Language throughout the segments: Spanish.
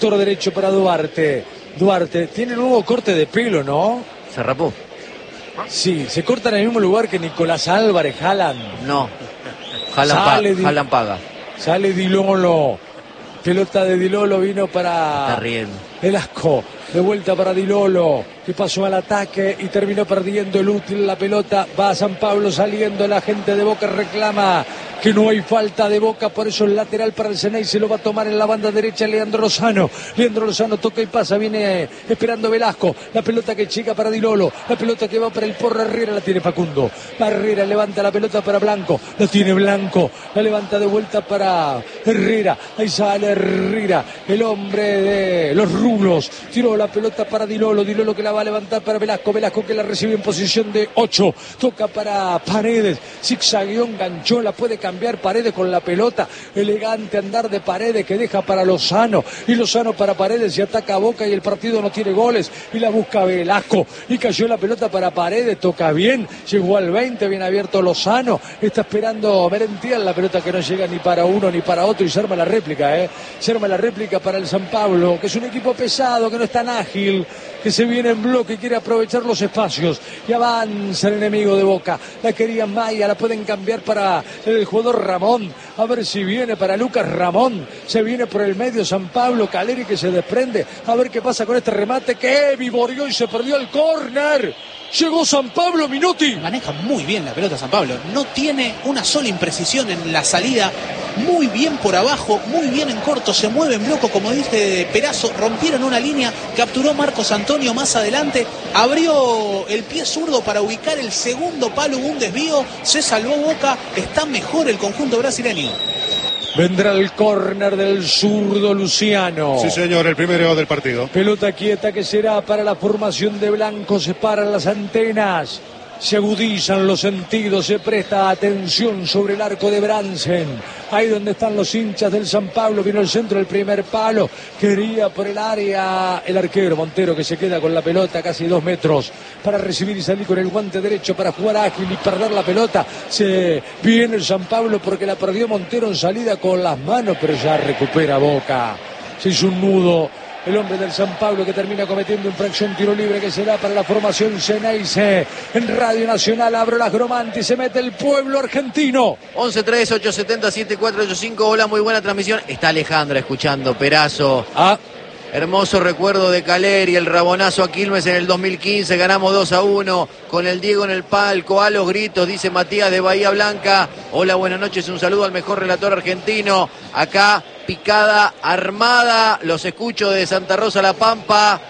sector derecho para Duarte. Duarte tiene nuevo corte de pelo, ¿no? Se rapó. Sí, se corta en el mismo lugar que Nicolás Álvarez, Haaland. No. Haaland paga. Sale Di Lolo. Pelota de Di Lolo vino para Está riendo. Velasco. De vuelta para Di Lolo, que pasó al ataque y terminó perdiendo el útil. La pelota va a San Pablo saliendo. La gente de Boca reclama que no hay falta de Boca, por eso el lateral para el Ceney se lo va a tomar en la banda derecha Leandro Lozano. Leandro Lozano toca y pasa, viene esperando Velasco. La pelota que llega para Di Lolo, la pelota que va para el Porra Herrera, la tiene Facundo. Herrera levanta la pelota para Blanco, la tiene Blanco, la levanta de vuelta para Herrera. Ahí sale Herrera, el hombre de los rulos. Tiró la pelota para Di Lolo que la va a levantar para Velasco. Velasco que la recibe en posición de 8. Toca para Paredes. Zigzagueó, enganchó, la puede cambiar Paredes con la pelota. Elegante andar de Paredes que deja para Lozano. Y Lozano para Paredes y ataca a Boca y el partido no tiene goles. Y la busca Velasco. Y cayó la pelota para Paredes. Toca bien. Llegó al 20. Bien abierto Lozano. Está esperando Merentiel. La pelota que no llega ni para uno ni para otro. Y se arma la réplica, Se arma la réplica para el San Pablo, que es un equipo pesado, que no es tan ágil, que se viene en bloque y quiere aprovechar los espacios. Y avanza el enemigo de Boca. La quería Maya, la pueden cambiar para el jugador Ramón. A ver si viene para Lucas Ramón. Se viene por el medio San Pablo. Caleri que se desprende. A ver qué pasa con este remate que viborió y se perdió el córner. Llegó San Pablo, Minotti. Maneja muy bien la pelota San Pablo. No tiene una sola imprecisión en la salida. Muy bien por abajo, muy bien en corto. Se mueve en bloco, como dije Perazo. Rompieron una línea, capturó Marcos Antonio más adelante. Abrió el pie zurdo para ubicar el segundo palo. Hubo un desvío, se salvó Boca. Está mejor el conjunto brasileño. Vendrá el córner del zurdo Luciano. Sí, señor, el primero del partido. Pelota quieta que será para la formación de Blanco. Se paran las antenas, se agudizan los sentidos, se presta atención sobre el arco de Bransen. Ahí donde están los hinchas del San Pablo. Vino el centro del primer palo. Quería por el área el arquero Montero, que se queda con la pelota casi 2 metros para recibir y salir con el guante derecho para jugar ágil y perder la pelota. Se viene el San Pablo porque la perdió Montero en salida con las manos, pero ya recupera Boca. Se hizo un nudo el hombre del San Pablo, que termina cometiendo infracción, tiro libre que será para la formación Ceneice. En Radio Nacional abre las Gromanti, se mete el pueblo argentino. 11-3-870-7485. Hola, muy buena transmisión. Está Alejandra escuchando. Perazo. Hermoso recuerdo de Caleri, el rabonazo a Quilmes en el 2015, ganamos 2-1, con el Diego en el palco, a los gritos, dice Matías de Bahía Blanca. Hola, buenas noches, un saludo al mejor relator argentino. Acá, picada armada, los escucho de Santa Rosa La Pampa.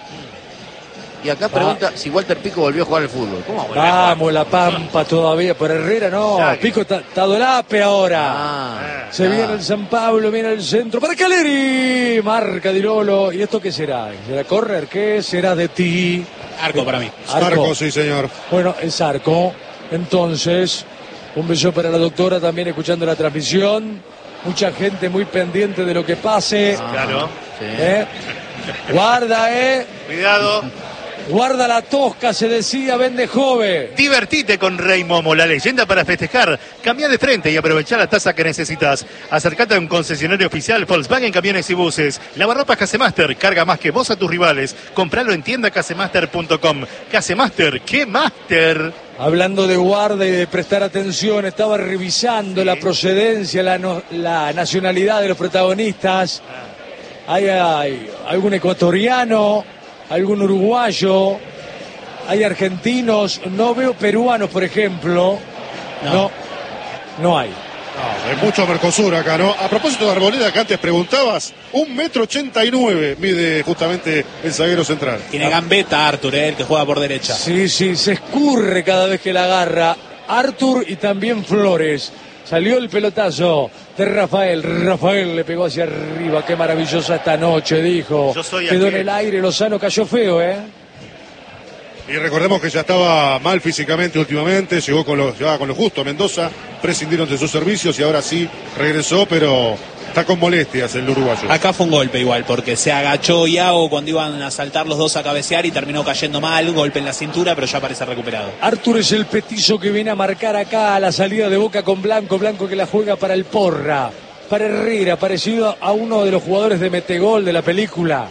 Y acá pregunta si Walter Pico volvió a jugar al fútbol. ¿Cómo Vamos, La Pampa todavía, por Herrera no. Pico está Dolape ahora. Se viene el San Pablo, viene el centro para Caleri. Marca Di Lolo. ¿Y esto qué será? ¿Será córner? ¿Qué será de ti? Arco para mí. Arco, sí, señor. Bueno, es arco. Entonces, un beso para la doctora también escuchando la transmisión. Mucha gente muy pendiente de lo que pase. Claro. Sí. Guarda, Cuidado. Guarda la tosca, se decía, vende joven. Divertite con Rey Momo, la leyenda para festejar. Cambia de frente y aprovecha la tasa que necesitas. Acercate a un concesionario oficial Volkswagen Camiones y Buses. Lavarropas Casemaster, carga más que vos a tus rivales. Compralo en tiendacasemaster.com. Casemaster, ¡qué máster! Hablando de guarda y de prestar atención, estaba revisando la procedencia, la nacionalidad de los protagonistas. Hay algún ecuatoriano, algún uruguayo, hay argentinos, no veo peruanos, por ejemplo. No hay. No, hay mucho Mercosur acá, ¿no? A propósito de Arboleda, que antes preguntabas, 1,89 m mide justamente el zaguero central. Tiene gambeta Arthur, el que juega por derecha. Sí, se escurre cada vez que la agarra Arthur y también Flores. Salió el pelotazo de Rafael le pegó hacia arriba. Qué maravillosa esta noche, dijo. Quedó en el aire, Lozano cayó feo, Y recordemos que ya estaba mal físicamente últimamente, llevaba con lo justo a Mendoza, prescindieron de sus servicios y ahora sí regresó, pero está con molestias el uruguayo. Acá fue un golpe igual, porque se agachó Iago cuando iban a saltar los dos a cabecear y terminó cayendo mal, golpe en la cintura, pero ya parece recuperado. Arthur es el petizo que viene a marcar acá a la salida de Boca con Blanco que la juega para el Porra. para Herrera, parecido a uno de los jugadores de Metegol de la película.